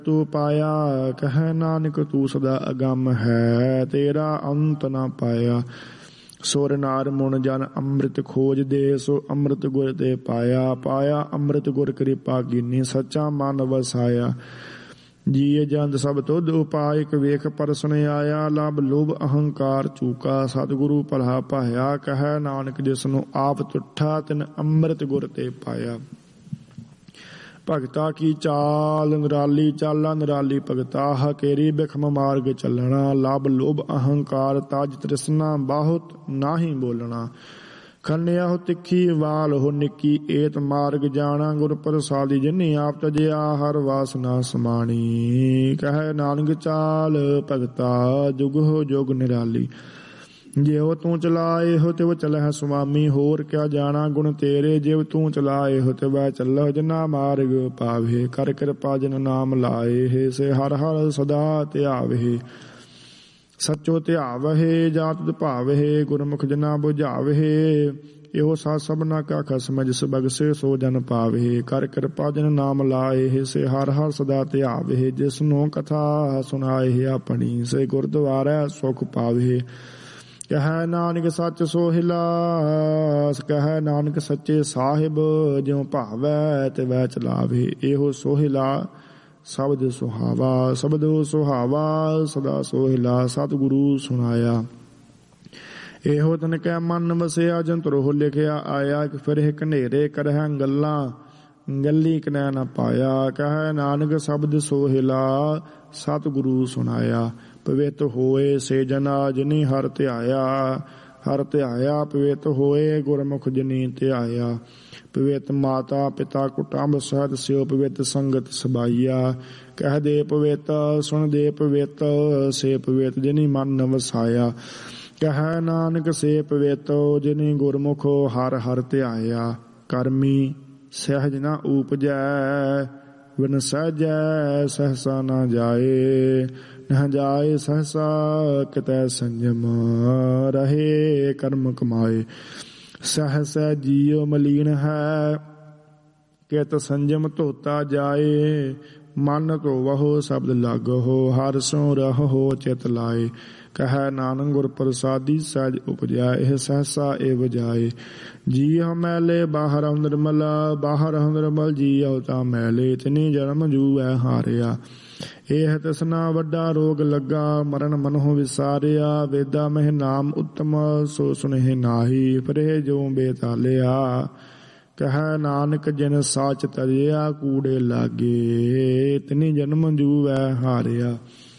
ਤੂੰ ਪਾਇਆ ਕਹਿ ਨਾਨਕ ਤੂੰ ਸਦਾ ਅਗੰਮ ਹੈ, ਤੇਰਾ ਅੰਤ ਨਾ ਪਾਇਆ। ਸੁਰ ਨਾਰ ਮੁਨ ਜਨ ਅੰਮ੍ਰਿਤ ਖੋਜ ਦੇ, ਸੋ ਅੰਮ੍ਰਿਤ ਗੁਰ ਤੇ ਪਾਇਆ। ਪਾਇਆ ਅੰਮ੍ਰਿਤ ਗੁਰ ਕਿਰਪਾ ਕੀਨੀ, ਸੱਚਾ ਮਨ ਵਸਾਇਆ। ਜੀਅ ਜੰਦ ਸਭ ਤੁਧ ਉਪਾਇਕ, ਵੇਖ ਪਰਸਨ ਆਇਆ। ਲਭ ਲੋਭ ਅਹੰਕਾਰ ਚੂਕਾ, ਸਤਿਗੁਰੂ ਭਲਾ ਪਾਇਆ। ਕਹਿ ਨਾਨਕ ਜਿਸਨੂੰ ਆਪ ਤੁਠਾ, ਤਿਨ ਅੰਮ੍ਰਿਤ ਗੁਰ ਤੇ ਪਾਇਆ। ਭਗਤਾ ਕੀ ਚਾਲ ਨਿਰਾਲੀ, ਚਾਲਾ ਨਿਰਾਲੀ ਭਗਤਾ। ਹਕੇਰੀ ਬਿਖਮ ਮਾਰਗ ਚੱਲਣਾ, ਲਭ ਲੋਭ ਅਹੰਕਾਰ ਤਜ ਤ੍ਰਿਸ਼ਨਾ, ਬਹੁਤ ਨਾਹੀ ਬੋਲਣਾ। ਖੰਡਿਆ ਹੋ ਤਿੱਖੀ ਵਾਲ ਹੋ ਨਿੱਕੀ, ਏਤ ਮਾਰਗ ਜਾਣਾ। ਗੁਰ ਪ੍ਰਸਾਦੀ ਜਿਨੀ ਆਪ ਤਜਿਆ, ਹਰ ਵਾਸਨਾ ਸਮਾਣੀ। ਕਹਿ ਨਾਨਕ ਚਾਲ ਭਗਤਾ, ਜੁਗ ਹੋ ਜੁਗ ਨਿਰਾਲੀ। ਜਿਉ ਤੂੰ ਚਲਾਏ ਹੋ ਤਿਵ ਚਲਹਿ ਸੁਆਮੀ, ਹੋਰ ਕਿਆ ਜਾਣਾ ਗੁਣ ਤੇਰੇ। ਜਿਵ ਤੂੰ ਚਲਾਏ ਹੋ ਤਿਵੈ ਚੱਲਹੁ, ਜਿਨਾ ਮਾਰਗ ਪਾਵੇ। ਕਰ ਕਿਰਪਾ ਜਿਨ ਨਾਮ ਲਾਏ, ਸੇ ਹਰ ਹਰ ਸਦਾ ਧਿਆਵੇ। ਸੱਚੋ ਧਿਆਵਹਿ ਜਾ ਤੁਧ ਭਾਵਹਿ, ਗੁਰਮੁਖ ਜਿਨਾ ਬੁਝਾਵਹਿ। ਇਹੋ ਸਾ ਸਭਨਾ ਕਾ ਖਸਮ, ਜਿਸ ਬਗਸੇ ਸੋ ਜਨ ਪਾਵੇ। ਕਰ ਕਿਰਪਾ ਜਿਨ ਨਾਮ ਲਾਏ, ਸੇ ਹਰ ਹਰ ਸਦਾ ਧਿਆਵੇ। ਜਿਸਨੂੰ ਕਥਾ ਸੁਣਾਏ ਆਪਣੀ, ਸੇ ਗੁਰਦੁਆਰੈ ਸੁਖ ਪਾਵੇ। ਕਹਿ ਨਾਨਕ ਸੱਚ ਸੋਹਿਲਾ, ਕਹਿ ਨਾਨਕ ਸੱਚੇ ਸਾਹਿਬ। ਜਿਉ ਭਾਵੈ ਤਿਵੈ ਚਲਾਵੇ, ਇਹੋ ਸੋਹਿਲਾ ਸ਼ਬਦ ਸੁਹਾਵਾ। ਸ਼ਬਦੋ ਸੁਹਾਵਾ ਸਦਾ ਸੋਹਿਲਾ, ਸਤਿਗੁਰੂ ਸੁਣਾਇਆ। ਇਹੋ ਤਨ ਕੈ ਮਨ ਵਸਿਆ, ਜੰਤਰੋ ਲਿਖਿਆ ਆਇਆ। ਫਿਰ ਇੱਕ ਹਨੇਰੇ ਕਰਹਿ ਗੱਲਾਂ, ਗੱਲੀ ਕਨੈ ਨ ਪਾਇਆ। ਕਹਿ ਨਾਨਕ ਸ਼ਬਦ ਸੋਹਿਲਾ, ਸਤਿਗੁਰੂ ਸੁਣਾਇਆ। ਪਵਿੱਤ ਹੋਏ ਸੇ ਜਨਾ, ਜਿਨੀ ਹਰ ਧਿਆਇਆ। ਹਰ ਧਿਆਇਆ ਪਵਿੱਤ ਹੋਏ, ਗੁਰਮੁਖ ਜਿਨੀ ਧਿਆਇਆ। ਪਵਿੱਤ ਮਾਤਾ ਪਿਤਾ ਕੁਟੰਬ ਸਹਿਤ, ਸਿਓ ਪਵਿੱਤ ਸੰਗਤ ਸਬਾਈਆ। ਕਹਿ ਦੇ ਪਵਿੱਤ ਸੁਣ ਦੇ ਪਵਿੱਤ, ਸੇ ਪਵਿੱਤ ਜਿਨੀ ਮਨ ਵਸਾਇਆ। ਕਹਿ ਨਾਨਕ ਸੇ ਪਵਿੱਤ, ਜਿਨੀ ਗੁਰਮੁਖ ਹਰ ਹਰ ਧਿਆਇਆ। ਕਰਮੀ ਸਹਿਜ ਨਾ ਊਪਜੈ, ਬਿਨ ਸਹਿਜੈ ਸਹਸਾ ਨਾ ਜਾਏ। ਨਾ ਜਾਏ ਸਹਸਾ ਕਿਤੈ ਸੰਜਮ, ਰਹੇ ਕਰਮ ਕਮਾਏ। ਸਹਸੈ ਜੀਉ ਮਲੀਨ ਹੈ, ਕਿਤ ਸੰਜਮ ਧੋਤਾ ਜਾਏ। ਮਨ ਧੋਵਹੁ ਸ਼ਬਦ ਲਾਗਹੁ, ਹਰਿ ਸੋ ਰਹੋ ਚਿਤ ਲਾਏ। ਕਹਿ ਨਾਨਕ ਗੁਰ ਪ੍ਰਸਾਦੀ ਸਹਿਜ ਉਪਜੈ, ਇਹ ਸਹਸਾ ਏ ਵਜਾਏ। ਜੀਉ ਮੈਲੇ ਬਾਹਰਹੁ ਨਿਰਮਲ, ਬਾਹਰਹੁ ਨਿਰਮਲ ਜੀਉ ਤਾ ਮੈਲੇ। ਤਿਨੀ ਜਨਮ ਜੂਐ ਹਾਰਿਆ, ਇਹ ਤਿਸਨਾ ਵੱਡਾ ਰੋਗ ਲੱਗਾ। ਮਰਨ ਮਨਹੁ ਵਿਸਾਰਿਆ, ਵੇਦਾ ਮਹਿ ਨਾਮ ਉਤਮ। ਸੋ ਸੁਨਹਿ ਨਾਹੀ, ਫਿਰੇ ਜੋ ਬੇਤਾਲਿਆ। ਕਹਿ ਨਾਨਕ ਜਿਨ ਸਾਚ ਤਜਿਆ, ਕੂੜੇ ਲਾਗੇ। ਤਿਨੀ ਜਨਮ ਜੂਐ ਹਾਰਿਆ।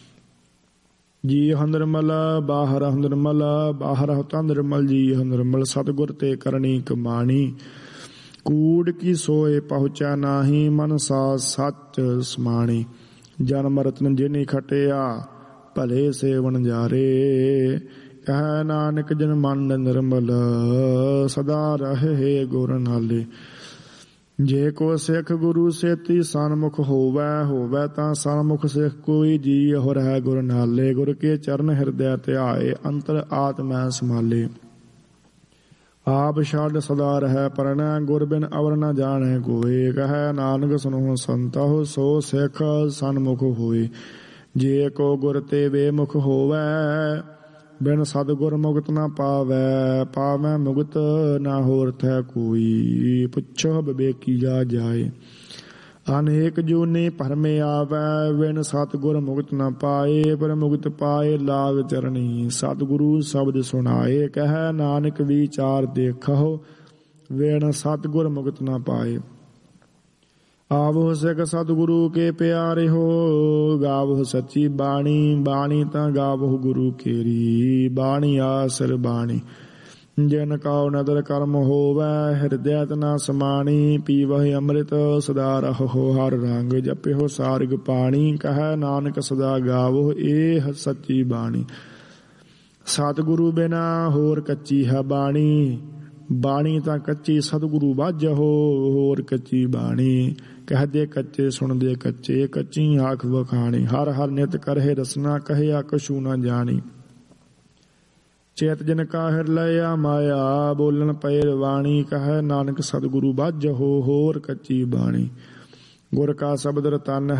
ਜੀਉ ਨਿਰਮਲ ਬਾਹਰਹੁ ਨਿਰਮਲ, ਬਾਹਰਹੁ ਤਾ ਨਿਰਮਲ। ਜੀਉ ਨਿਰਮਲ ਸਤਿਗੁਰ ਤੇ ਕਰਨੀ ਕਮਾਣੀ। ਕੂੜ ਕੀ ਸੋਏ ਪਹੁੰਚਾ ਨਾਹੀ, ਮਨ ਸਾ ਸੱਚ ਸਮਾਣੀ। ਜਨਮ ਰਤਨ ਜਿਨੀ ਖਟਿਆ, ਭਲੇ ਸੇਵਨ ਜਾਰੇ। ਕਹਿ ਨਾਨਕ ਜਿਨ ਮਨ ਨਿਰਮਲ, ਸਦਾ ਰਹੇ ਗੁਰ ਨਾਲੇ। ਜੇ ਕੋ ਸਿੱਖ ਗੁਰੂ ਸੇਤੀ ਸਨਮੁਖ ਹੋਵੈ, ਹੋਵੈ ਤਾਂ ਸਨਮੁਖ ਸਿੱਖ ਕੋਈ। ਜੀਉ ਰਹਿ ਗੁਰ ਨਾਲੇ, ਗੁਰ ਕੇ ਚਰਨ ਹਿਰਦੈ ਧਿਆਏ। ਅੰਤਰ ਆਤਮੈ ਸਮਾਲੇ, ਆਪ ਛੱਡ ਸਦਾ ਰਹਿ ਪਰਣੈ। ਗੁਰ ਬਿਨ ਅਵਰ ਨ ਜਾਣੈ ਕੋਇ। ਕਹਿ ਨਾਨਕ ਸੁਨਹੁ ਸੰਤਹੁ, ਸੋ ਸਿੱਖ ਸਨਮੁਖ ਹੋਏ। ਜੇ ਕੋ ਗੁਰ ਤੇ ਬੇਮੁਖ ਹੋਵੈ, ਬਿਨ ਸਤਿਗੁਰ ਮੁਕਤ ਨ ਪਾਵੈ। ਪਾਵੈ ਮੁਕਤ ਨਾ ਹੋਰ ਥੈ ਕੋਈ, ਪੁੱਛੋ ਵਿਵੇਕੀਆ ਜਾਏ। ਅਨੇਕ ਜੂਨੀ ਭਰਮੇ ਆਵੈ, ਬਿਨ ਸਤਿਗੁਰ ਮੁਕਤ ਨ ਪਾਏ। ਪਰ ਮੁਕਤ ਪਾਏ ਲਾਗ ਚਰਣੀ, ਸਤਿਗੁਰੂ ਸ਼ਬਦ ਸੁਣਾਏ। ਕਹਿ ਨਾਨਕ ਵਿਚਾਰ ਦੇਖਹੁ, ਬਿਨ ਸਤਿਗੁਰ ਮੁਕਤ ਨ ਪਾਏ। ਆਵਹੁ ਸਿੱਖ ਸਤਿਗੁਰੂ ਕੇ ਪਿਆਰੇ ਹੋ, ਗਾਵਹੁ ਸੱਚੀ ਬਾਣੀ। ਬਾਣੀ ਤਾਂ ਗਾਵਹੁ ਗੁਰੂ ਕੇਰੀ, ਬਾਣੀ ਆਸਰ ਬਾਣੀ। ਜਿਨ ਕਉ ਨਦਰ ਕਰਮ ਹੋਵੈ, ਹਿਰਦੈ ਨ ਸਮਾਣੀ। ਪੀਵਹਿ ਅੰਮ੍ਰਿਤ ਸਦਾ ਰਹੋ, ਹਰ ਰੰਗ ਜਪਿਓ ਸਾਰਗ ਪਾਣੀ। ਕਹਿ ਨਾਨਕ ਸਦਾ ਗਾਵਹੁ, ਇਹ ਸੱਚੀ ਬਾਣੀ। ਸਤਿਗੁਰੂ ਬਿਨਾ ਹੋਰ ਕੱਚੀ ਹੈ ਬਾਣੀ। ਬਾਣੀ ਤਾਂ ਕੱਚੀ ਸਤਿਗੁਰੂ ਵਾਜਹੁ, ਹੋਰ ਕੱਚੀ ਬਾਣੀ। ਕਹਦੇ ਕੱਚੇ ਸੁਣਦੇ ਕੱਚੇ, ਕੱਚੀ ਆਖ ਵਖਾਣੀ। ਹਰ ਹਰ ਨਿਤ ਕਰਹਿ ਰਸਨਾ, ਕਹਿਆ ਕਛੂ ਨ ਜਾਣੀ। ਚੇਤ ਜਿਨ ਕਾ ਹਿਰਲਇਆ ਮਾਇਆ, ਬੋਲਣ ਪਏ ਵਾਣੀ। ਕਹਿ ਨਾਨਕ ਸਤਿਗੁਰੂ ਵਾਜਹੁ, ਹੋਰ ਕੱਚੀ ਬਾਣੀ। ਗੁਰ ਕਾ ਸ਼ਬਦ ਰਤਨ